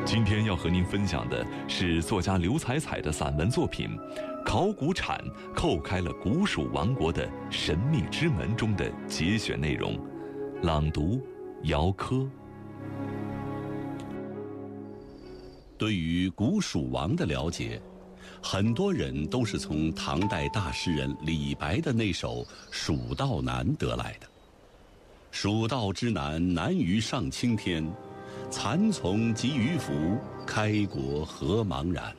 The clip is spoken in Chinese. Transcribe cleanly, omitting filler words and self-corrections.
今天要和您分享的是作家刘彩彩的散文作品《考古铲叩开了古蜀王国的神秘之门》中的节选内容，朗读姚科。 对于古蜀王的了解，很多人都是从唐代大诗人李白的那首《蜀道难》得来的。蜀道之难，难于上青天，蚕丛及鱼凫，开国何茫然。